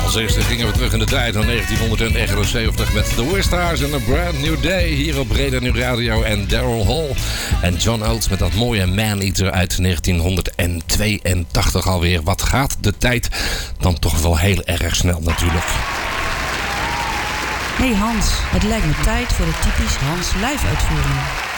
Als eerste gingen we terug in de tijd naar 1979 met The Wistars en A Brand New Day hier op Breda New Radio en Daryl Hall. En John Oates met dat mooie Man Eater uit 1982 alweer. Wat gaat de tijd dan toch wel heel erg snel natuurlijk. Hey Hans, het lijkt me tijd voor de typisch Hans live uitvoering.